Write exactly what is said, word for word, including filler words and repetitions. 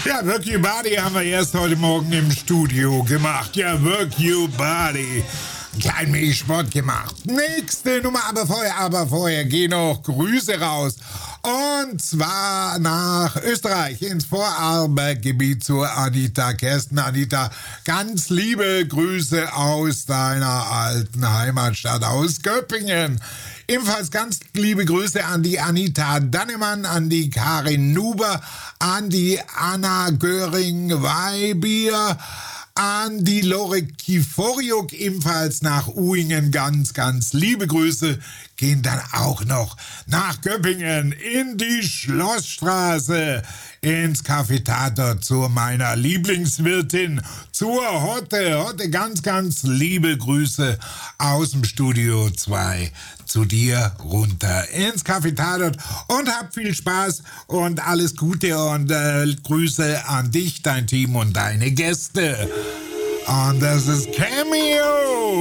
Ja, Work Your Body haben wir erst heute Morgen im Studio gemacht. Ja, Work Your Body. Ein kleinen Milchsport gemacht. Nächste Nummer, aber vorher, aber vorher gehen noch Grüße raus. Und zwar nach Österreich, ins Vorarlberggebiet zur Anita Kersten. Anita, ganz liebe Grüße aus deiner alten Heimatstadt, aus Göppingen. Ebenfalls ganz liebe Grüße an die Anita Dannemann, an die Karin Nuber, an die Anna Göring-Weibier, an die Lore Kiforiuk, ebenfalls nach Uingen. Ganz, ganz liebe Grüße gehen dann auch noch nach Göppingen in die Schlossstraße, ins Café Tatort zu meiner Lieblingswirtin, zur Hotte. Hotte, ganz, ganz liebe Grüße aus dem Studio zwei zu dir runter ins Café Tatort und hab viel Spaß und alles Gute und äh, Grüße an dich, dein Team und deine Gäste. Und das ist Cameo.